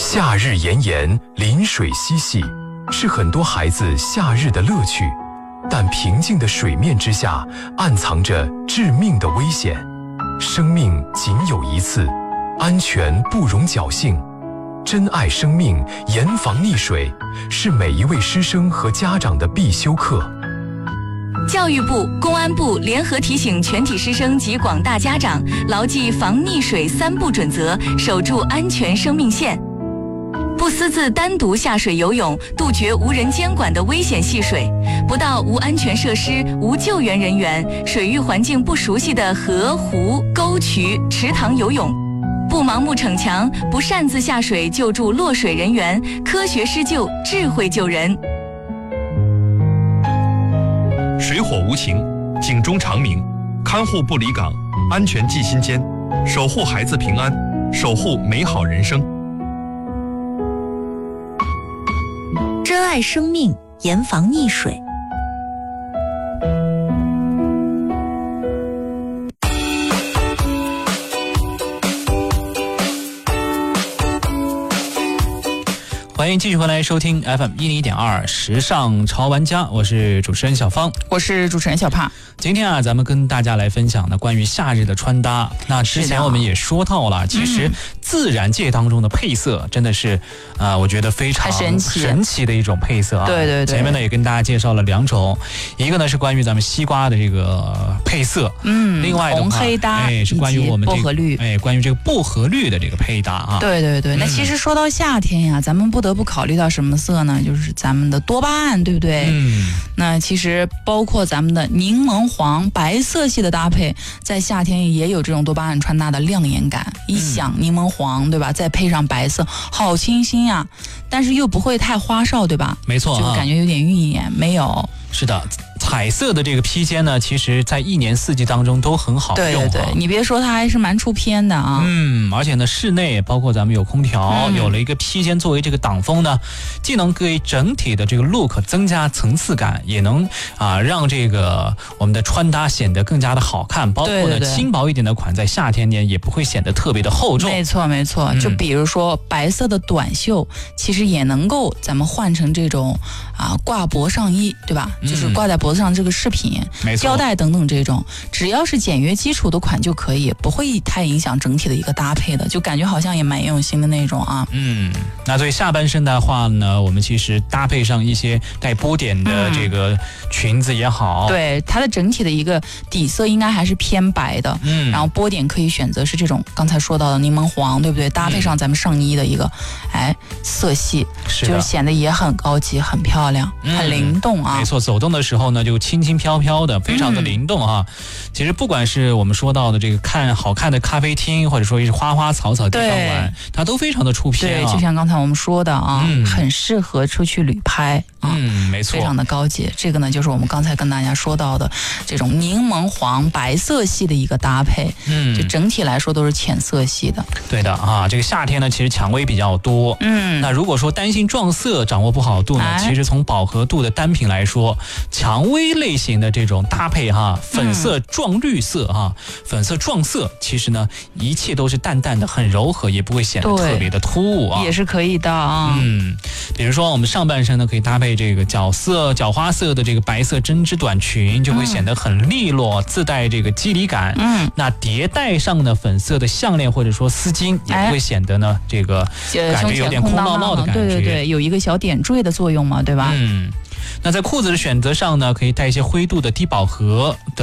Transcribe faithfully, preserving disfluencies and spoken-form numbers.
夏日炎炎，临水嬉戏，是很多孩子夏日的乐趣。但平静的水面之下，暗藏着致命的危险。生命仅有一次，安全不容侥幸。珍爱生命，严防溺水，是每一位师生和家长的必修课。 教育部、公安部联合提醒全体师生及广大家长，牢记防溺水三不准则，守住安全生命线。不私自单独下水游泳，杜绝无人监管的危险戏水；不到无安全设施、无救援人员、水域环境不熟悉的河、湖、沟渠、池塘游泳；不盲目逞强，不擅自下水救助落水人员，科学施救，智慧救人。 水火无情，警钟长鸣，看护不离岗，安全记心间，守护孩子平安，守护美好人生。 珍爱生命，严防溺水。 欢迎继续回来收听 F M 一零一点二时尚潮玩家，我是主持人小芳， 我是主持人小帕。 今天啊，咱们跟大家来分享呢关于夏日的穿搭。那之前我们也说到了，其实自然界当中的配色真的是，呃，我觉得非常神奇神奇的一种配色啊。 对对对。 前面呢也跟大家介绍了两种，一个呢是关于咱们西瓜的这个配色， 嗯， 另外的话红黑搭， 哎，是关于我们这个薄荷绿， 哎，关于这个薄荷绿的这个配搭啊。 对对对。那其实说到夏天呀，咱们不得不考虑到什么色呢？就是咱们的多巴胺，对不对？ 嗯。 那其实包括咱们的柠檬黄、白色系的搭配，在夏天也有这种多巴胺穿搭的亮眼感。一想柠檬黄，对吧？再配上白色，好清新呀，但是又不会太花哨，对吧？ 没错啊， 就感觉有点晕眼，没有。 是的，彩色的这个披肩呢，其实在一年四季当中都很好用、啊。 对对对，你别说，它还是蛮出片的啊。 嗯，而且呢，室内包括咱们有空调，嗯、有了一个披肩作为这个挡风呢，既能给整体的这个 look 增加层次感，也能啊让这个我们的穿搭显得更加的好看。包括呢， 对对对轻薄一点的款，在夏天呢也不会显得特别的厚重。 没错没错，就比如说白色的短袖，嗯、其实也能够咱们换成这种啊挂脖上衣，对吧？嗯、就是挂在脖子上这个饰品、腰带等等这种，只要是简约基础的款就可以，不会太影响整体的一个搭配的，就感觉好像也蛮用心的那种啊。 嗯，那对下半身的话呢，我们其实搭配上一些带波点的这个裙子也好， 嗯、对它的整体的一个底色应该还是偏白的，嗯，然后波点可以选择是这种刚才说到的柠檬黄，对不对？搭配上咱们上衣的一个，嗯、哎色系， 是就是显得也很高级、很漂亮、嗯、很灵动啊。 没错，走动的时候呢，就轻轻飘飘的，非常的灵动啊。嗯、其实不管是我们说到的这个看好看的咖啡厅，或者说是花花草草地方玩，它都非常的出片、啊。 对，就像刚才我们说的啊，嗯、很适合出去旅拍啊， 嗯，没错， 非常的高级。这个呢，就是我们刚才跟大家说到的这种柠檬黄白色系的一个搭配，嗯，就整体来说都是浅色系的。 对的啊，这个夏天呢，其实蔷薇比较多，嗯，那如果说担心撞色掌握不好度呢，哎、其实从饱和度的单品来说，蔷薇类型的这种搭配哈，粉色撞绿色哈，嗯、粉色撞色，其实呢，一切都是淡淡的，很柔和，也不会显得特别的突兀啊， 也是可以的啊。 嗯，比如说我们上半身呢，可以搭配这个角色角花色的这个白色针织短裙，就会显得很利落，嗯、自带这个肌理感。嗯，那叠带上呢粉色的项链或者说丝巾，也不会显得呢、哎、这个感觉有点空落落的感觉。 对对对，有一个小点缀的作用嘛，对吧？ 嗯。那在裤子的选择上呢，可以带一些灰度的低饱和的